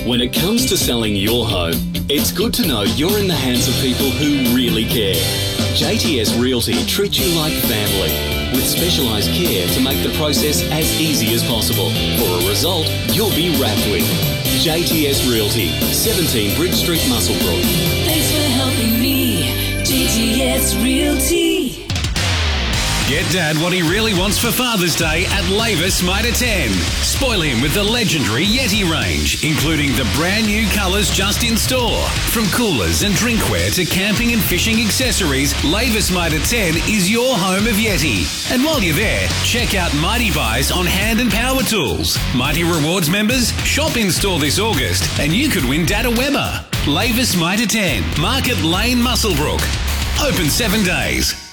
When it comes to selling your home, it's good to know you're in the hands of people who really care. JTS Realty treats you like family, with specialised care to make the process as easy as possible, for a result you'll be wrapped with. JTS Realty, 17 Bridge Street, Muswellbrook. Thanks for helping me, JTS Realty. Get Dad what he really wants for Father's Day at Lavis Mitre 10. Spoil him with the legendary Yeti range, including the brand new colours just in store. From coolers and drinkware to camping and fishing accessories, Lavis Mitre 10 is your home of Yeti. And while you're there, check out Mighty Buys on hand and power tools. Mighty Rewards members, shop in store this August and you could win Dad a Weber. Lavis Mitre 10, Market Lane, Muswellbrook. Open 7 days.